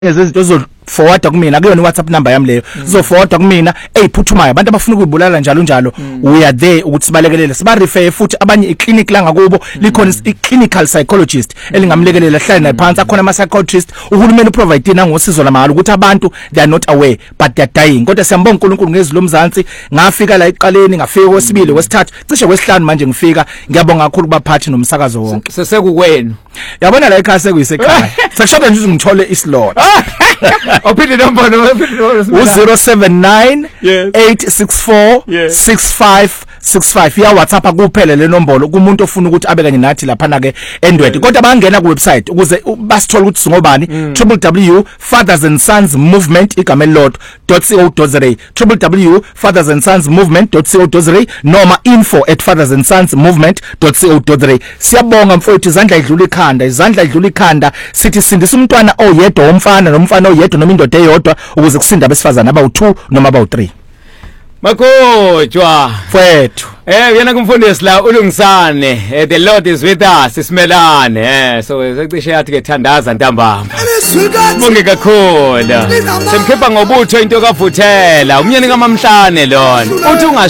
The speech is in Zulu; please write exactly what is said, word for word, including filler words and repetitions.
Izinto zo forward kumina kuyona WhatsApp number yami leyo zo forward kumina eziphuthumayo abantu abafuna ukubulala njalo njalo we are there ukuthi sibalekelele siba refer futhi abanye iclinic la ngakubo likhona iclinical psychologist elingamlekelela hlala naye phansi akhona ama psychiatrist uhulumeni uprovide ina ngosizo lamahhala ukuthi abantu they are not aware but they are dying kodwa siyambonga uNkulunkulu ngezilo mzansi ngafika la eqaleni ngafika kwesibili kwesithathu cishe kwesihlanu manje ngifika ngiyabonga kakhulu kubaphathi nomsakazo wonke sesekukwenu yabona la ekhaya sekuyisekhaya sekushoda nje ngithole islot Ophinde nombolo u zero seven nine eight six four six five six five ya WhatsApp akuphela le nombolo kumuntu ofuna ukuthi abe kanye nathi lapha na ke endwede kodwa bangena ku website ukuze basithola ukuthi singobani w w w dot fathers and sons movement igama elilodwa .co.za w w w dot fathers and sons movement dot co dot za noma info at fathers and sons movement dot co dot za siyabonga mfowethu izandla idlula ikhanda izandla idlula ikhanda sithi sindisa umntwana oyedwa umfana nomfana oyedwa noma indoda eyodwa ukuze kusinda abesifazana abawu two noma abawu three Makojwa mfowethu eh uyena kumfundisi la ulungisane eh, the Lord is with us simelane eh so secishe yathi ke thandaza ntambama bonke kakhulu semkhipha ngobutho into kavuthela umnyeni kamamhlane lona uthi unga